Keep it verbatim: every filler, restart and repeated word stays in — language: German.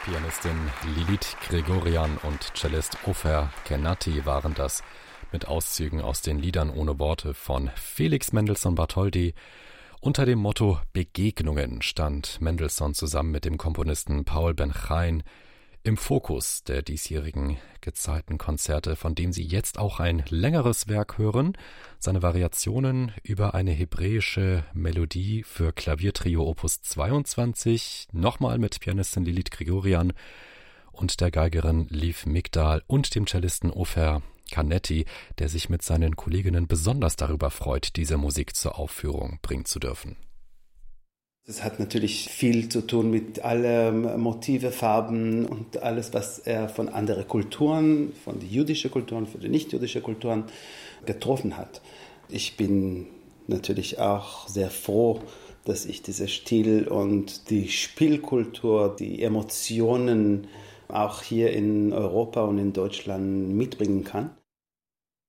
Pianistin Lilith Gregorian und Cellist Ofer Kennati waren das mit Auszügen aus den Liedern ohne Worte von Felix Mendelssohn Bartholdy. Unter dem Motto Begegnungen stand Mendelssohn zusammen mit dem Komponisten Paul Ben-Chaim im Fokus der diesjährigen Gezeitenkonzerte, von dem Sie jetzt auch ein längeres Werk hören, seine Variationen über eine hebräische Melodie für Klaviertrio Opus zweiundzwanzig, nochmal mit Pianistin Lilith Gregorian und der Geigerin Liv Migdal und dem Cellisten Ofer Kennati, der sich mit seinen Kolleginnen besonders darüber freut, diese Musik zur Aufführung bringen zu dürfen. Es hat natürlich viel zu tun mit allen Motive, Farben und alles, was er von anderen Kulturen, von den jüdischen Kulturen, von den nicht-jüdischen Kulturen getroffen hat. Ich bin natürlich auch sehr froh, dass ich diesen Stil und die Spielkultur, die Emotionen auch hier in Europa und in Deutschland mitbringen kann.